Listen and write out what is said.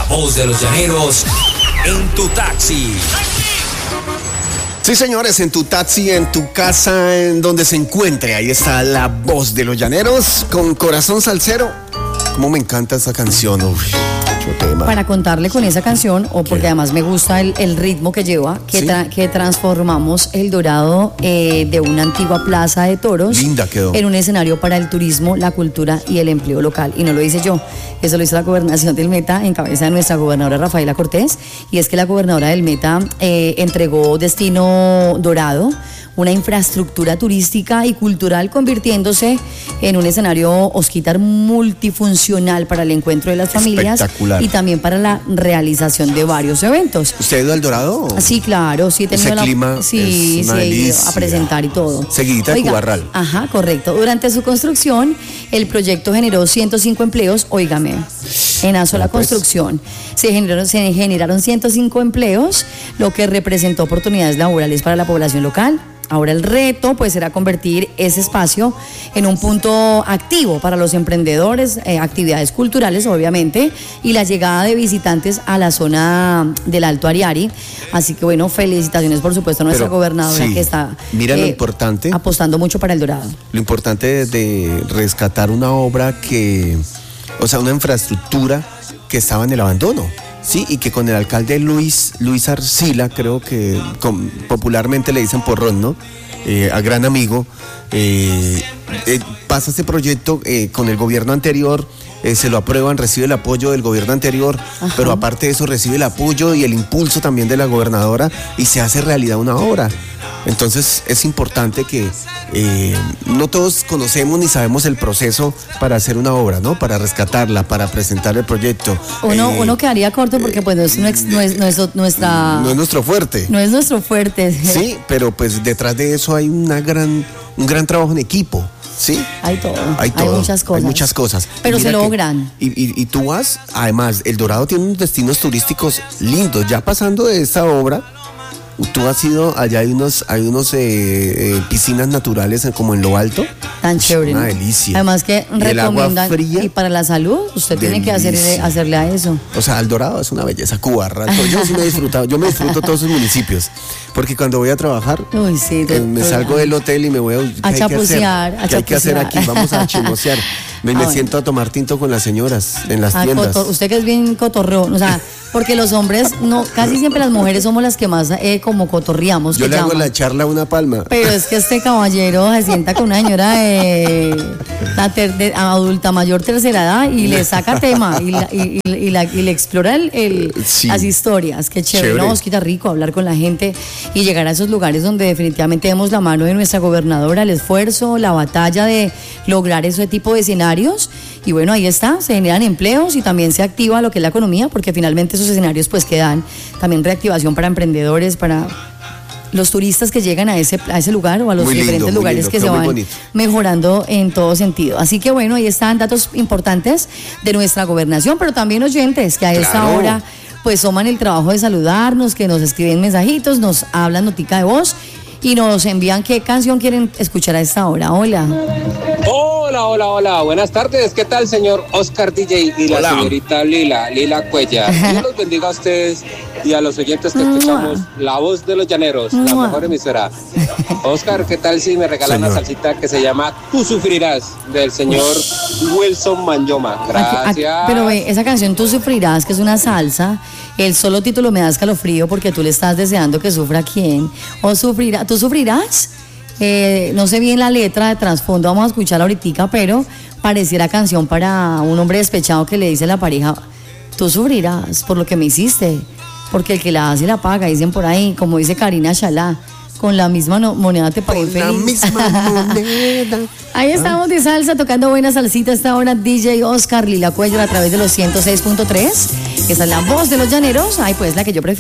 voz de los llaneros en tu taxi. Sí, señores, en tu taxi, en tu casa, en donde se encuentre. Ahí está la voz de los llaneros con Corazón Salsero. Cómo me encanta esa canción, mucho tema. Para contarle con esa canción, o porque además me gusta el ritmo que lleva, que transformamos El Dorado de una antigua plaza de toros. Linda quedó. En un escenario para el turismo, la cultura y el empleo local. Y no lo hice yo, eso lo hizo la gobernación del Meta en cabeza de nuestra gobernadora Rafaela Cortés. Y es que la gobernadora del Meta entregó Destino Dorado, una infraestructura turística y cultural, convirtiéndose en un escenario Osquitar multifuncional para el encuentro de las familias y también para la realización de varios eventos. ¿Usted ha ido al Dorado? Sí, claro, sí he tenido ese clima sí, es una he ido delicia. a presentar y todo. Seguidita de Cubarral. Ajá, correcto. Durante su construcción, el proyecto generó 105 empleos, óigame, en una sola construcción. Se generaron 105 empleos, lo que representó oportunidades laborales para la población local. Ahora el reto pues será convertir ese espacio en un punto activo para los emprendedores, actividades culturales obviamente, y la llegada de visitantes a la zona del Alto Ariari. Así que bueno, felicitaciones por supuesto a nuestra gobernadora que está mira lo importante, apostando mucho para El Dorado. Lo importante de rescatar una obra una infraestructura que estaba en el abandono. Sí, y que con el alcalde Luis Arcila, creo que popularmente le dicen Porrón, ¿no? A gran amigo, pasa este proyecto con el gobierno anterior, se lo aprueban, recibe el apoyo del gobierno anterior, pero aparte de eso recibe el apoyo y el impulso también de la gobernadora y se hace realidad una obra. Entonces es importante que no todos conocemos ni sabemos el proceso para hacer una obra, ¿no? Para rescatarla, para presentar el proyecto. Uno quedaría corto porque pues no es nuestro fuerte. No es nuestro fuerte. Sí, pero pues detrás de eso hay un gran trabajo en equipo. Sí. Hay todo. Hay muchas cosas. Pero se logran. Y tú vas, además, El Dorado tiene unos destinos turísticos lindos. Ya pasando de esta obra, tú has ido, allá hay unos piscinas naturales como en lo alto. Tan chévere. Una delicia. Además que recomiendan, fría, y para la salud, usted tiene que hacerle a eso. O sea, El Dorado es una belleza, Cubarral. Yo sí me he disfrutado, yo me disfruto todos sus municipios. Porque cuando voy a trabajar, me salgo del hotel y me voy a chapucear. ¿Qué hay que hacer aquí? Vamos a chismosear. Me siento a tomar tinto con las señoras en las tiendas. Usted que es bien cotorreo, o sea, porque los hombres, casi siempre las mujeres somos las que más como cotorreamos. Yo le hago la charla a una palma. Pero es que este caballero se sienta con una señora adulta mayor, tercera edad, y le saca tema y le explora las historias. Qué chévere. No, Osquita, rico hablar con la gente y llegar a esos lugares donde definitivamente vemos la mano de nuestra gobernadora, el esfuerzo, la batalla de lograr ese tipo de escenarios. Y bueno, ahí está, se generan empleos y también se activa lo que es la economía, porque finalmente esos escenarios pues que dan también reactivación para emprendedores, para los turistas que llegan a ese lugar o a los diferentes lugares que se van mejorando en todo sentido. Así que bueno, ahí están datos importantes de nuestra gobernación, pero también oyentes que a esta hora pues toman el trabajo de saludarnos, que nos escriben mensajitos, nos hablan notica de voz y nos envían qué canción quieren escuchar a esta hora. Hola. Hola, buenas tardes. ¿Qué tal, señor Oscar DJ y la señorita Lila Cuellar? Dios los bendiga a ustedes y a los oyentes que escuchamos La Voz de los Llaneros, la mejor emisora. Oscar, ¿qué tal si me regalan una salsita que se llama Tú Sufrirás, del señor Wilson Manyoma? Gracias. Pero esa canción Tú Sufrirás, que es una salsa, el solo título me da escalofrío porque tú le estás deseando que sufra quién. ¿Tú sufrirás? No sé bien la letra de trasfondo, vamos a escucharla ahorita, pero pareciera canción para un hombre despechado que le dice a la pareja: tú sufrirás por lo que me hiciste, porque el que la hace la paga, dicen por ahí, como dice Karina Shalá, con la misma moneda te pagué feliz. Con la misma moneda. Ahí estamos de salsa, tocando buena salsita esta hora, DJ Oscar Lila Cuellar a través de los 106.3. Esa es la voz de los llaneros, pues la que yo prefiero.